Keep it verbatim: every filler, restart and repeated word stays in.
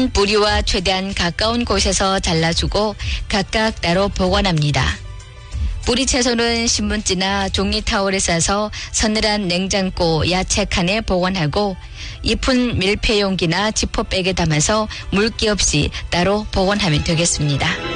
잎은 뿌리와 최대한 가까운 곳에서 잘라주고 각각 따로 보관합니다. 뿌리 채소는 신문지나 종이 타월에 싸서 서늘한 냉장고 야채 칸에 보관하고 잎은 밀폐 용기나 지퍼백에 담아서 물기 없이 따로 보관하면 되겠습니다.